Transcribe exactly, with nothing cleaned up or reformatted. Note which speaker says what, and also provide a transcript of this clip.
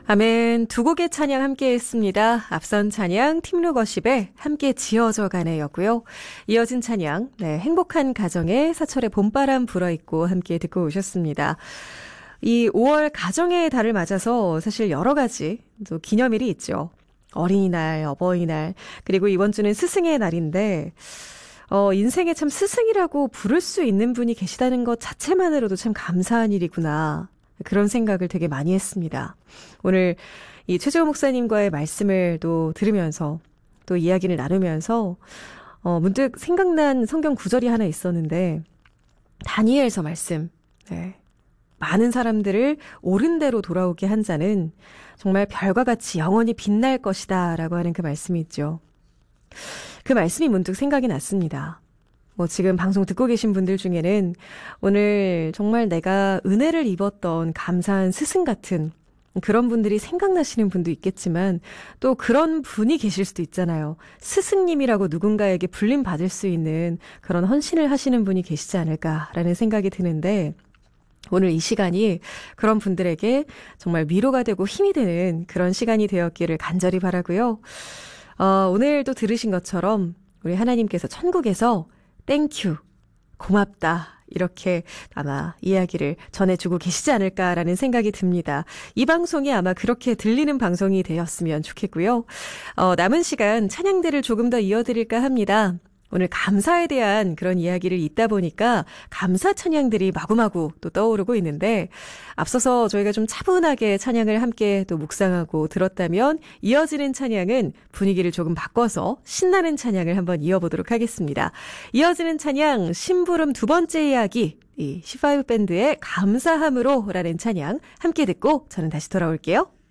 Speaker 1: 아멘. 두 곡의 찬양 함께 했습니다. 앞선 찬양 팀루거십의 함께 지어져 가네였고요. 이어진 찬양 네, 행복한 가정에 사철의 봄바람 불어있고 함께 듣고 오셨습니다. 이 오월 가정의 달을 맞아서 사실 여러 가지 또 기념일이 있죠. 어린이날, 어버이날, 그리고 이번 주는 스승의 날인데 어, 인생에 참 스승이라고 부를 수 있는 분이 계시다는 것 자체만으로도 참 감사한 일이구나. 그런 생각을 되게 많이 했습니다. 오늘 이 최재호 목사님과의 말씀을 또 들으면서 또 이야기를 나누면서 어, 문득 생각난 성경 구절이 하나 있었는데 다니엘서 말씀. 네. 많은 사람들을 옳은 대로 돌아오게 한 자는 정말 별과 같이 영원히 빛날 것이다 라고 하는 그 말씀이 있죠. 그 말씀이 문득 생각이 났습니다. 뭐 지금 방송 듣고 계신 분들 중에는 오늘 정말 내가 은혜를 입었던 감사한 스승 같은 그런 분들이 생각나시는 분도 있겠지만 또 그런 분이 계실 수도 있잖아요. 스승님이라고 누군가에게 불림받을 수 있는 그런 헌신을 하시는 분이 계시지 않을까라는 생각이 드는데 오늘 이 시간이 그런 분들에게 정말 위로가 되고 힘이 되는 그런 시간이 되었기를 간절히 바라고요. 어, 오늘도 들으신 것처럼 우리 하나님께서 천국에서 땡큐, 고맙다 이렇게 아마 이야기를 전해주고 계시지 않을까라는 생각이 듭니다. 이 방송이 아마 그렇게 들리는 방송이 되었으면 좋겠고요. 어, 남은 시간 찬양들을 조금 더 이어드릴까 합니다. 오늘 감사에 대한 그런 이야기를 있다 보니까 감사 찬양들이 마구마구 또 떠오르고 있는데 앞서서 저희가 좀 차분하게 찬양을 함께 또 묵상하고 들었다면 이어지는 찬양은 분위기를 조금 바꿔서 신나는 찬양을 한번 이어보도록 하겠습니다. 이어지는 찬양 심부름 두 번째 이야기 이 씨 파이브 밴드의 감사함으로 라는 찬양 함께 듣고 저는 다시 돌아올게요.